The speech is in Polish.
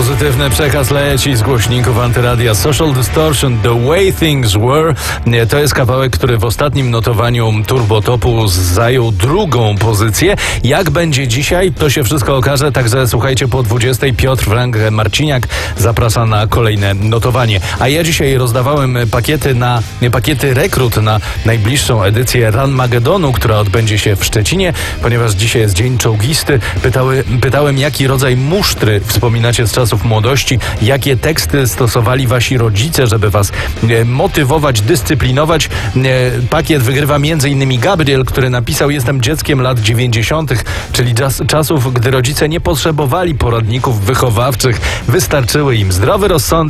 Pozytywny przekaz leci z głośników Antyradia. Social Distortion, The Way Things Were. To jest kawałek, który w ostatnim notowaniu Turbotopu zajął drugą pozycję. Jak będzie dzisiaj, to się wszystko okaże, także słuchajcie, po 20 Piotr Frank Marciniak zaprasza na kolejne notowanie. A ja dzisiaj rozdawałem pakiety rekrut na najbliższą edycję Ranmagedonu, która odbędzie się w Szczecinie, ponieważ dzisiaj jest Dzień Czołgisty. Pytałem, jaki rodzaj musztry wspominacie z czasów młodości, jakie teksty stosowali wasi rodzice, żeby was motywować, dyscyplinować. Pakiet wygrywa m.in. Gabriel, który napisał: jestem dzieckiem lat 90., czyli czasów, gdy rodzice nie potrzebowali poradników wychowawczych, wystarczyły im zdrowy rozsądek